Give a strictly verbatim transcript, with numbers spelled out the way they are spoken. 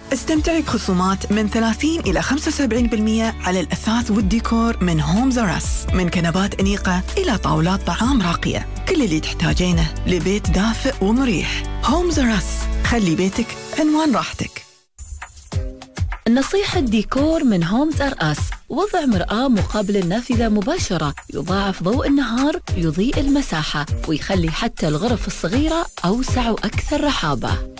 استمتعي بخصومات من ثلاثين إلى خمسة وسبعين بالمئة على الأثاث والديكور من هومز آر أس، من كنبات أنيقة إلى طاولات طعام راقية. كل اللي تحتاجينه لبيت دافئ ومريح. هومز آر أس، خلي بيتك عنوان راحتك. نصيحة ديكور من هومز آر أس: وضع مرآة مقابل النافذة مباشرة، يضاعف ضوء النهار، يضيء المساحة، ويخلي حتى الغرف الصغيرة أوسع وأكثر رحابة.